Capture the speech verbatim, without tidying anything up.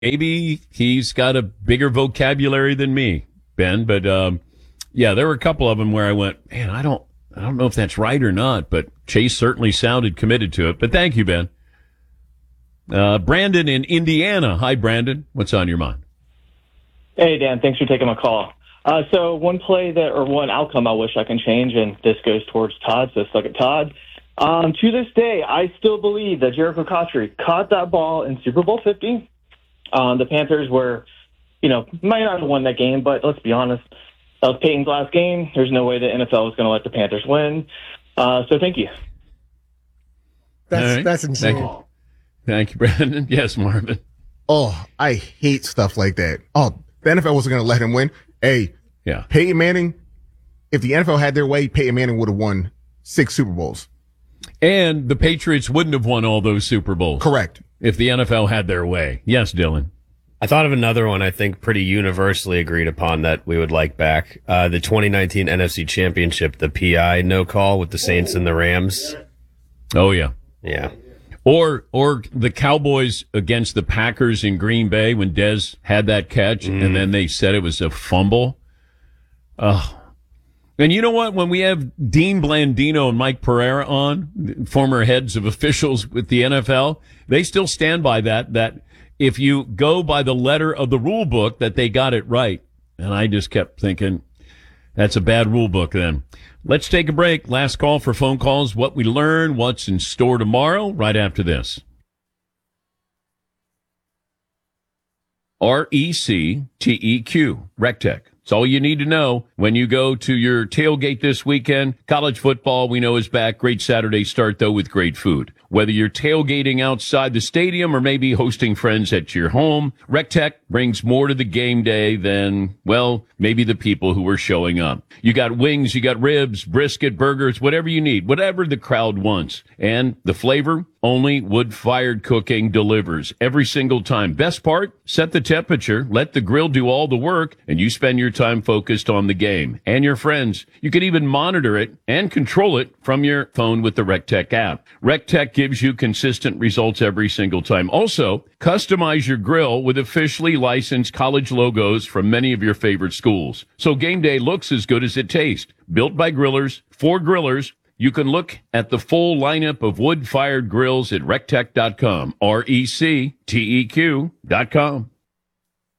maybe he's got a bigger vocabulary than me, Ben. But um, yeah, there were a couple of them where I went, man, I don't, I don't know if that's right or not. But Chase certainly sounded committed to it. But thank you, Ben. Uh, Brandon in Indiana. Hi, Brandon. What's on your mind? Hey, Dan. Thanks for taking my call. Uh, so one play that, or one outcome I wish I can change, and this goes towards Todd, so suck it, Todd. Um, to this day, I still believe that Jericho Cotchery caught that ball in Super Bowl fifty. Um, the Panthers were, you know, might not have won that game, but let's be honest, that was Peyton's last game. There's no way the N F L was going to let the Panthers win. Uh, so thank you. That's right. that's insane. Thank you. Thank you, Brandon. Yes, Marvin. Oh, I hate stuff like that. Oh, the N F L wasn't going to let him win. Hey, yeah. Peyton Manning, if the N F L had their way, Peyton Manning would have won six Super Bowls. And the Patriots wouldn't have won all those Super Bowls. Correct. If the N F L had their way. Yes, Dylan. I thought of another one I think pretty universally agreed upon that we would like back. Uh, the twenty nineteen N F C Championship, the P I no call with the Saints and the Rams. Oh, yeah. Yeah. Or or the Cowboys against the Packers in Green Bay when Dez had that catch, mm. and then they said it was a fumble. Oh. And you know what? When we have Dean Blandino and Mike Pereira on, former heads of officials with the N F L, they still stand by that, that if you go by the letter of the rule book, that they got it right. And I just kept thinking, that's a bad rule book then. Let's take a break. Last call for phone calls. What we learn, what's in store tomorrow, right after this. R E C T E Q, RecTech. It's all you need to know when you go to your tailgate this weekend. College football, we know, is back. Great Saturday start, though, with great food. Whether you're tailgating outside the stadium or maybe hosting friends at your home, RecTech brings more to the game day than, well, maybe the people who are showing up. You got wings, you got ribs, brisket, burgers, whatever you need, whatever the crowd wants. And the flavor, only wood-fired cooking delivers every single time. Best part, set the temperature, let the grill do all the work, and you spend your time focused on the game and your friends. You can even monitor it and control it from your phone with the RecTech app. RecTech gives you consistent results every single time. Also, customize your grill with officially licensed college logos from many of your favorite schools. So game day looks as good as it tastes. Built by grillers, for grillers. You can look at the full lineup of wood-fired grills at rectech dot com, R E C T E Q dot com.